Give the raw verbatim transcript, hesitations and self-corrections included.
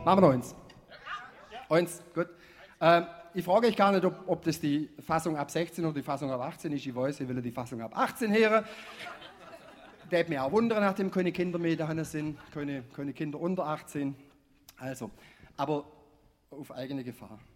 Machen wir noch eins. Eins, gut. Ähm, ich frage euch gar nicht, ob, ob das die Fassung ab sechzehn oder die Fassung ab achtzehn ist. Ich weiß, ich will die Fassung ab achtzehn hören. Der hat mich auch wundern, nachdem keine Kinder mehr da sind, keine, keine Kinder unter achtzehn. Also, aber auf eigene Gefahr.